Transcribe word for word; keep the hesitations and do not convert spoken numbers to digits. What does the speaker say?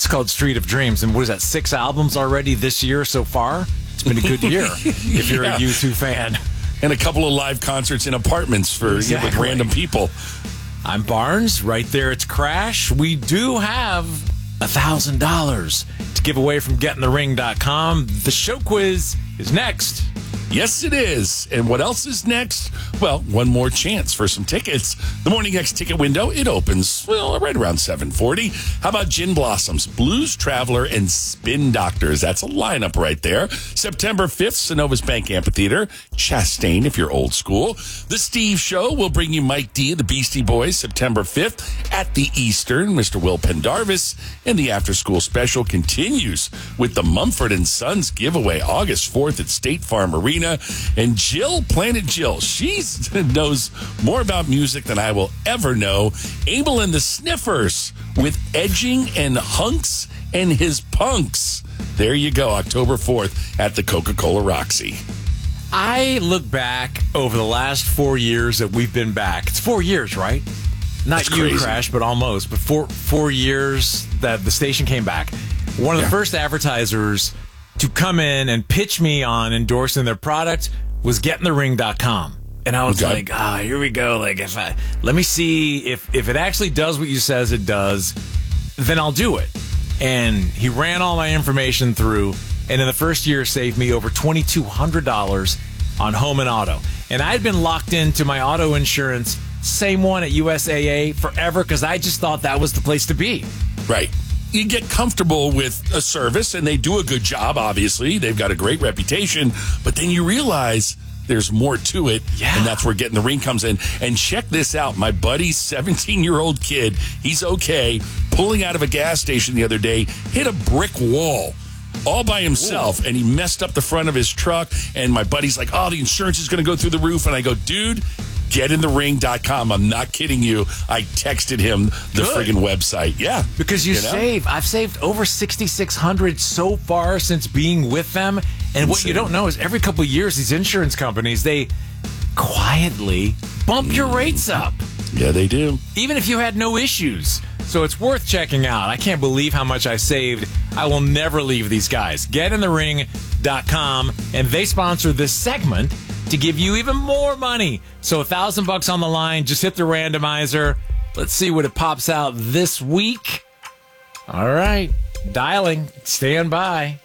It's called Street of Dreams. And what is that, six albums already this year so far? It's been a good year if you're Yeah. a U two fan. And a couple of live concerts in apartments for Exactly. with random people. I'm Barnes. Right there, it's Crash. We do have one thousand dollars to give away from get in the ring dot com. The show quiz is next. Yes, it is. And what else is next? Well, one more chance for some tickets. The Morning X ticket window, it opens, well, right around seven forty. How about Gin Blossoms, Blues Traveler, and Spin Doctors? That's a lineup right there. September fifth, Synovus Bank Amphitheater. Chastain, if you're old school. The Steve Show will bring you Mike D of the Beastie Boys, September fifth at the Eastern. Mister Will Pendarvis. And the After School Special continues with the Mumford and Sons giveaway, August fourth at State Farm Arena. And Jill, Planet Jill, she knows more about music than I will ever know. Abel and the Sniffers with Edging and Hunks and His Punks. There you go, October fourth at the Coca-Cola Roxy. I look back over the last four years that we've been back. It's four years, right? Not That's you, crazy. Crash, but almost. But four four years that the station came back. One of the Yeah. first advertisers to come in and pitch me on endorsing their product was get in the ring dot com. And I was Okay. like, ah, here we go. Like, if I let me see if if it actually does what you says it does, then I'll do it. And he ran all my information through, and in the first year saved me over twenty-two hundred dollars on home and auto. And I'd been locked into my auto insurance, same one at U S A A, forever, because I just thought that was the place to be. Right. You get comfortable with a service, and they do a good job, obviously. They've got a great reputation. But then you realize there's more to it, Yeah. and that's where Getting the Ring comes in. And check this out. My buddy's seventeen-year-old kid, he's okay, pulling out of a gas station the other day, hit a brick wall all by himself, Ooh. and he messed up the front of his truck. And my buddy's like, oh, the insurance is going to go through the roof. And I go, dude, get in the ring dot com. I'm not kidding you. I texted him the Good. friggin' website. Yeah. Because you, You know? save. I've saved over sixty-six hundred dollars so far since being with them. And what you don't know is every couple of years, these insurance companies, they quietly bump your rates up, Yeah, they do. even if you had no issues. So it's worth checking out. I can't believe how much I saved. I will never leave these guys. get in the ring dot com, and they sponsor this segment to give you even more money. So a thousand bucks on the line. Just hit the randomizer. Let's see what it pops out this week. All right. Dialing. Stand by.